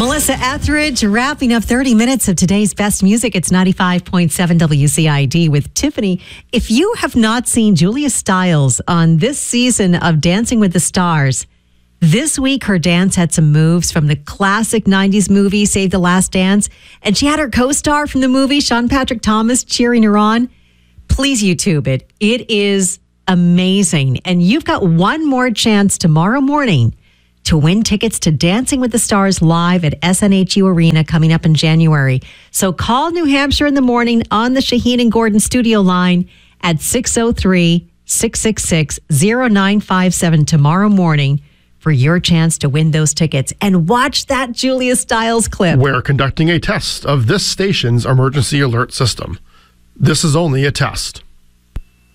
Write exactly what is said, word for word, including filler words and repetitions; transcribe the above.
Melissa Etheridge wrapping up thirty minutes of today's best music. It's ninety-five point seven W C I D with Tiffany. If you have not seen Julia Stiles on this season of Dancing with the Stars, this week her dance had some moves from the classic nineties movie Save the Last Dance, and she had her co-star from the movie, Sean Patrick Thomas, cheering her on. Please YouTube it. It is amazing. And you've got one more chance tomorrow morning to win tickets to Dancing with the Stars live at S N H U Arena coming up in January. So call New Hampshire in the morning on the Shaheen and Gordon studio line at six oh three, six six six, oh nine five seven tomorrow morning for your chance to win those tickets. And watch that Julia Stiles clip. We're conducting a test of this station's emergency alert system. This is only a test.